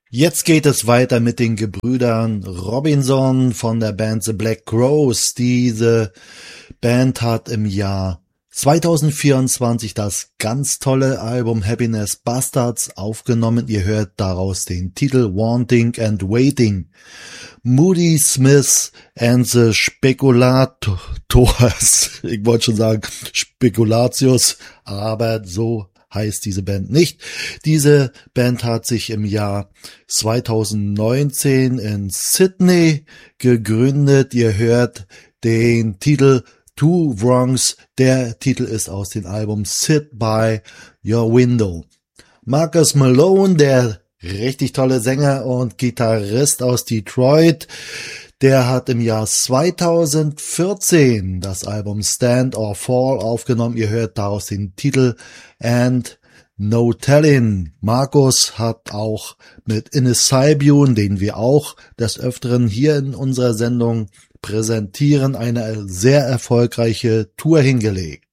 Jetzt geht es weiter mit den Gebrüdern Robinson von der Band The Black Crowes. Diese Band hat im Jahr 2024 das ganz tolle Album Happiness Bastards aufgenommen. Ihr hört daraus den Titel Wanting and Waiting. Moody Smith and the Speculators. Ich wollte schon sagen Spekulatius, aber so heißt diese Band nicht. Diese Band hat sich im Jahr 2019 in Sydney gegründet. Ihr hört den Titel Two Wrongs. Der Titel ist aus dem Album Sit by Your Window. Marcus Malone, der richtig tolle Sänger und Gitarrist aus Detroit, der hat im Jahr 2014 das Album Stand or Fall aufgenommen. Ihr hört daraus den Titel And No Tellin'. Markus hat auch mit Ines Saibune, den wir auch des Öfteren hier in unserer Sendung präsentieren, eine sehr erfolgreiche Tour hingelegt.